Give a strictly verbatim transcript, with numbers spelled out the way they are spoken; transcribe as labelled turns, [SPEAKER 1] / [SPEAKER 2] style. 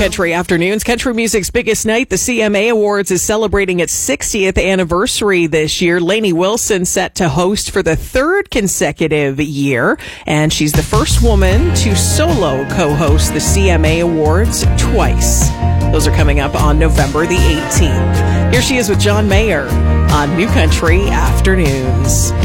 [SPEAKER 1] Country Afternoons. Country music's biggest night, the C M A Awards, is celebrating its sixtieth anniversary this year. Lainey Wilson set to host for the third consecutive year, and she's the first woman to solo co-host the C M A Awards twice. Those are coming up on November the eighteenth. Here she is with John Mayer on New Country Afternoons.